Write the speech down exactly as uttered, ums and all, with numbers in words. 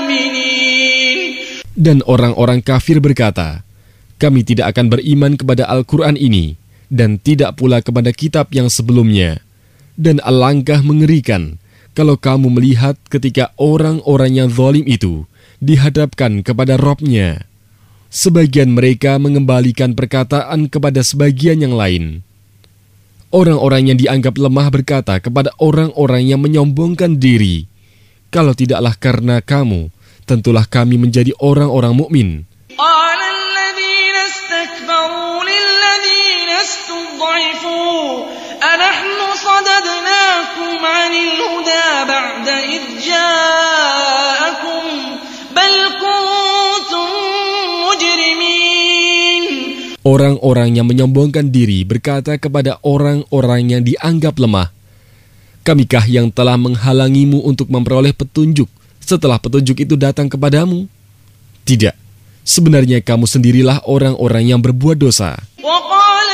مؤمنين. Dan orang-orang kafir berkata, kami tidak akan beriman kepada Al-Quran ini, dan tidak pula kepada kitab yang sebelumnya. Dan alangkah mengerikan kalau kamu melihat ketika orang-orang yang zalim itu dihadapkan kepada Rabb-nya. Sebagian mereka mengembalikan perkataan kepada sebagian yang lain. Orang-orang yang dianggap lemah berkata kepada orang-orang yang menyombongkan diri, kalau tidaklah karena kamu, tentulah kami menjadi orang-orang mukmin. قال الذين استكبروا للذين استضعفوا أنحن صددناكم عن الهدى بعد إذ جاءكم بل كنتم مجرمين. Orang-orang yang menyombongkan diri berkata kepada orang-orang yang dianggap lemah, kamikah yang telah menghalangimu untuk memperoleh petunjuk setelah petunjuk itu datang kepadamu? Tidak, sebenarnya kamu sendirilah orang-orang yang berbuat dosa.